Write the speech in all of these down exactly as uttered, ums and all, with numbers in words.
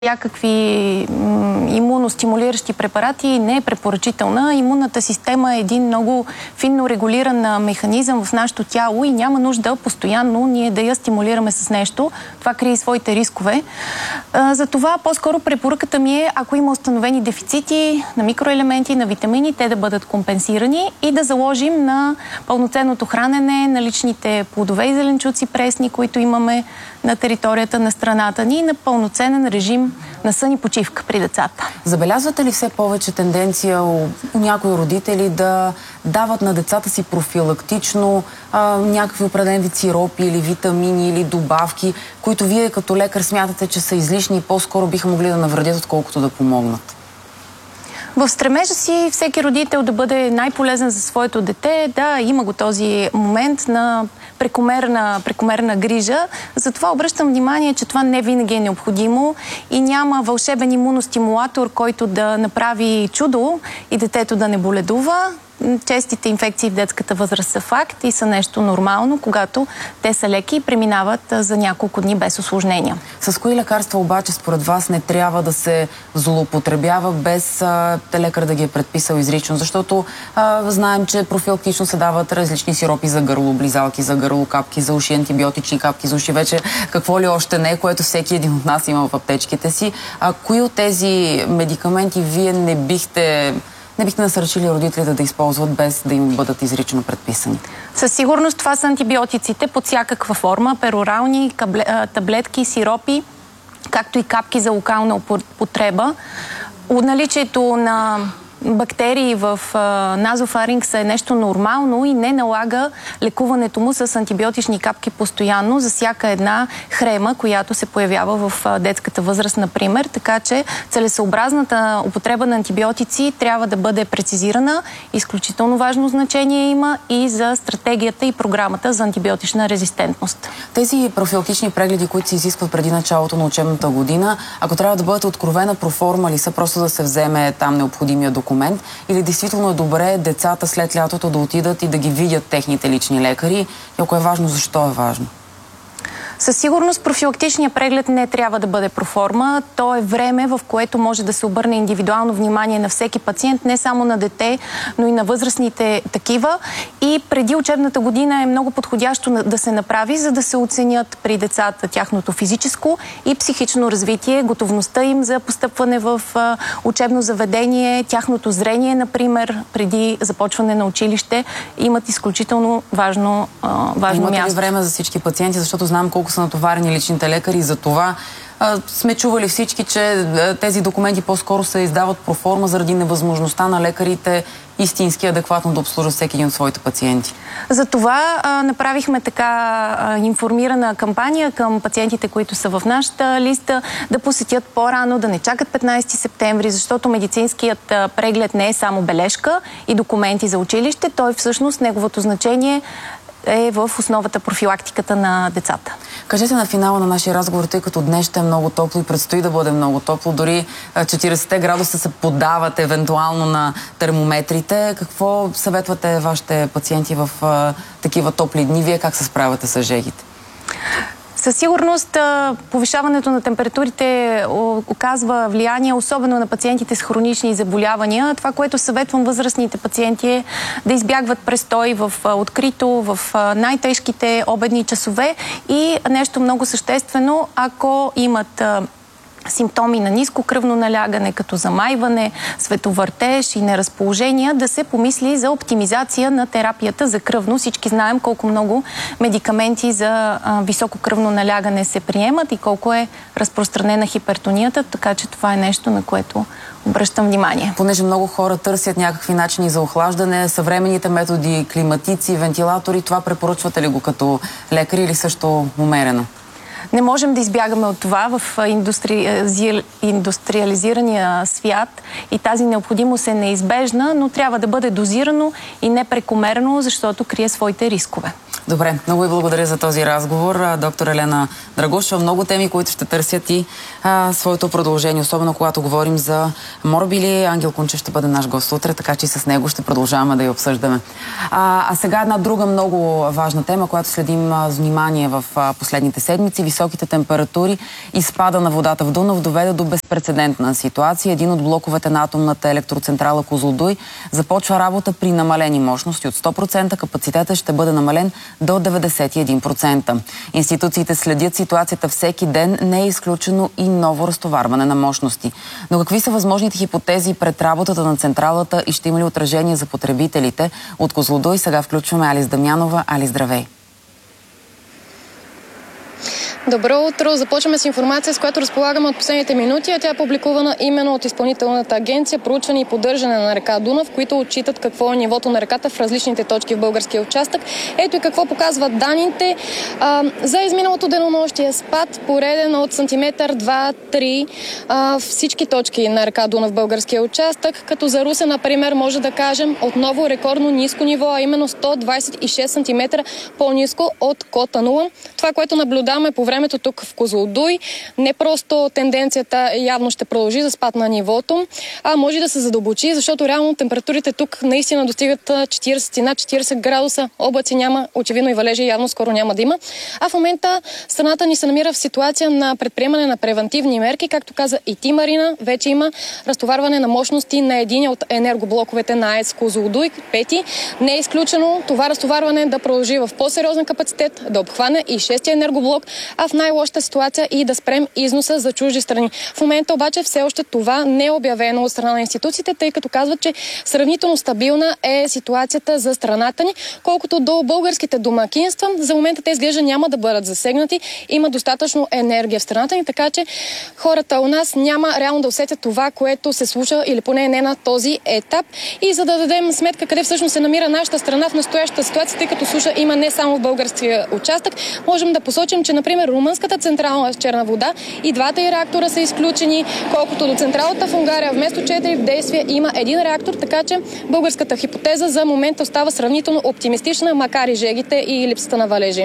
Някакви имуностимулиращи препарати не е препоръчителна. Имунната система е един много финно регулиран механизъм в нашето тяло и няма нужда постоянно ние да я стимулираме с нещо. Това крие своите рискове. Затова по-скоро препоръката ми е, ако има установени дефицити на микроелементи, на витамини, те да бъдат компенсирани и да заложим на пълноценното хранене, на личните плодове и зеленчуци пресни, които имаме на територията на страната ни, и на пълноценен режим на сън и почивка при децата. Забелязвате ли все повече тенденция у, у някои родители да дават на децата си профилактично а, някакви определени вид сиропи или витамини или добавки, които вие като лекар смятате, че са излишни и по-скоро биха могли да навредят, отколкото да помогнат? В стремежа си всеки родител да бъде най-полезен за своето дете, да, има го този момент на прекомерна, прекомерна грижа. Затова обръщам внимание, че това не винаги е необходимо и няма вълшебен имуностимулатор, който да направи чудо и детето да не боледува. Честите инфекции в детската възраст са факт и са нещо нормално, когато те са леки и преминават за няколко дни без усложнения. С кои лекарства обаче според вас не трябва да се злоупотребява без а, лекар да ги е предписал изрично? Защото а, знаем, че профилактично се дават различни сиропи за гърлоблизалки, за гърлокапки, за уши, антибиотични капки за уши, вече какво ли още не, което всеки един от нас има в аптечките си. А кои от тези медикаменти вие не бихте... не бихте насърчили родителите да използват без да им бъдат изрично предписани? Със сигурност това са антибиотиците под всякаква форма, перорални, таблетки, сиропи, както и капки за локална употреба. От наличието на бактерии в назофарингса е нещо нормално и не налага лекуването му с антибиотични капки постоянно за всяка една хрема, която се появява в детската възраст, например. Така че целесъобразната употреба на антибиотици трябва да бъде прецизирана. Изключително важно значение има и за стратегията и програмата за антибиотична резистентност. Тези профилактични прегледи, които се изискват преди началото на учебната година, ако трябва да бъдат откровена проформа ли са, просто да се вземе там необходимия документ, или действително е добре децата след лятото да отидат и да ги видят техните лични лекари? И ако е важно, защо е важно? Със сигурност профилактичният преглед не трябва да бъде проформа. То е време, в което може да се обърне индивидуално внимание на всеки пациент, не само на дете, но и на възрастните такива. И преди учебната година е много подходящо да се направи, за да се оценят при децата тяхното физическо и психично развитие, готовността им за постъпване в учебно заведение, тяхното зрение, например, преди започване на училище, имат изключително важно, важно Имате място. ли време за всички пациенти, защото знам колко са натоварени личните лекари и за това а, сме чували всички, че а, тези документи по-скоро се издават проформа заради невъзможността на лекарите истински адекватно да обслужат всеки един от своите пациенти. Затова а, направихме така а, информирана кампания към пациентите, които са в нашата листа, да посетят по-рано, да не чакат петнайсети септември, защото медицинският а, преглед не е само бележка и документи за училище, той всъщност неговото значение е в основата профилактиката на децата. Кажете на финала на нашия разговор, тъй като днес ще е много топло и предстои да бъде много топло, дори четирийсетте градуса се подават евентуално на термометрите. Какво съветвате вашите пациенти в а, такива топли дни? Вие как се справяте с жегите? Със сигурност повишаването на температурите оказва влияние, особено на пациентите с хронични заболявания. Това, което съветвам възрастните пациенти, е да избягват престой в открито, в най-тежките обедни часове и нещо много съществено, ако имат симптоми на ниско кръвно налягане, като замайване, световъртеж и неразположения, да се помисли за оптимизация на терапията за кръвно. Всички знаем колко много медикаменти за а, високо кръвно налягане се приемат и колко е разпространена хипертонията, така че това е нещо, на което обръщам внимание. Понеже много хора търсят някакви начини за охлаждане, съвременните методи, климатици, вентилатори, това препоръчвате ли го като лекари или също умерено? Не можем да избягаме от това в индустри... индустриализирания свят и тази необходимост е неизбежна, но трябва да бъде дозирано и не прекомерно, защото крие своите рискове. Добре, много ви благодаря за този разговор. Доктор Елена Драгушева, много теми, които ще търсят и а, своето продължение, особено когато говорим за морбили. Ангел Кунчев ще бъде наш гост утре, така че и с него ще продължаваме да я обсъждаме. А, а сега една друга много важна тема, която следим а, с внимание в а, последните седмици. Високите температури и спада на водата в Дунав доведе до безпрецедентна ситуация. Един от блоковете на атомната електроцентрала Козлодуй започва работа при намалени мощности от сто процента. Капацитетът ще бъде намален до деветдесет и един процента. Институциите следят ситуацията всеки ден. Не е изключено и ново разтоварване на мощности. Но какви са възможните хипотези пред работата на централата и ще има ли отражение за потребителите? От Козлодуй сега включваме Али Дамянова. Али, здравей! Добро утро! Започваме с информация, с която разполагаме от последните минути, а тя е публикувана именно от Изпълнителната агенция Проучване и поддържане на река Дунав, които отчитат какво е нивото на реката в различните точки в българския участък. Ето и какво показват данните. А, за изминалото денонощие спад пореден от сантиметър, два, три а, всички точки на река Дунав в българския участък, като за Русе, например, може да кажем отново рекордно ниско ниво, а именно сто двадесет и шест сантиметра по-ниско от кота нула. Това, което наблюдаваме по времето тук в Козлодуй, не просто тенденцията явно ще продължи за спад на нивото, а може да се задълбочи, защото реално температурите тук наистина достигат четиридесет и над четиридесет градуса. Облаци няма, очевидно и валежи явно скоро няма да има. А в момента страната ни се намира в ситуация на предприемане на превентивни мерки. Както каза и ти, Марина, вече има разтоварване на мощности на един от енергоблоковете на АЕЦ Козлодуй, пети. Не е изключено това разтоварване да продължи в по-сериозен капацитет, да обхване и шестия енергоблок, а в най-лошата ситуация и да спрем износа за чужди страни. В момента обаче все още това не е обявено от страна на институциите, тъй като казват, че сравнително стабилна е ситуацията за страната ни. Колкото до българските домакинства, за момента те изглежда няма да бъдат засегнати. Има достатъчно енергия в страната ни, така че хората у нас няма реално да усетят това, което се случва или поне не на този етап. И за да дадем сметка къде всъщност се намира нашата страна в настоящата ситуация, тъй като суша има не само в българския участък, можем да посочим, че например румънската централа с черна вода и двата и реактора са изключени, колкото до централата в Унгария вместо четири в действие има един реактор, така че българската хипотеза за момента остава сравнително оптимистична, макар и жегите и липсата на валежи.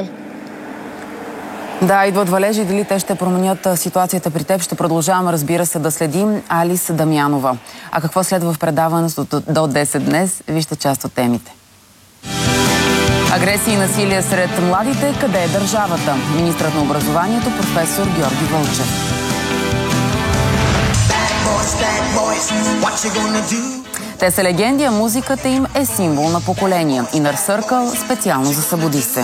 Да, идват валежи. Дали те ще променят ситуацията при теб? Ще продължаваме, разбира се, да следим. Алис Дамянова. А какво следва в предаването до десет днес? Вижте част от темите. Агресия и насилие сред младите. Къде е държавата? Министрът на образованието професор Георги Вълчев. Те са легенди, а музиката им е символ на поколения. Inner Circle специално за Събуди се.